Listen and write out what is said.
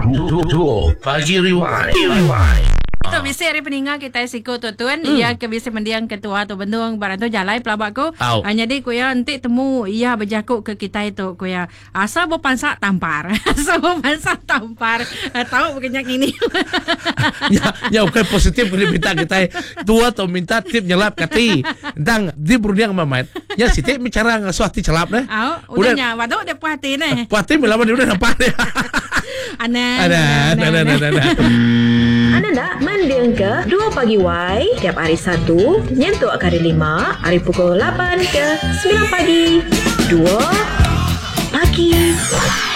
Duo Pagi Rewind. Tu biasa hari peningat kita siko tu tuan ia ke biasa mendiang ketua tu bendung barang tu jalan pelabak ko jadi ko ya nanti temu ia berjakuk ke kita itu ko ya asal berpansak tampar tahu bukannya ini ya okay, positif boleh minta kita tua atau minta tip nyelap kati tentang di berundang mamat ya si tip bicara ngasuh hati celap deh udahnya waduh dia puas hati nih puas hati melawan dia udah nampak deh ada Anda nak mendiang ke 2 Pagi Y tiap hari Sabtu nyentuh hari 5 hari pukul 8 ke 9 pagi 2 Pagi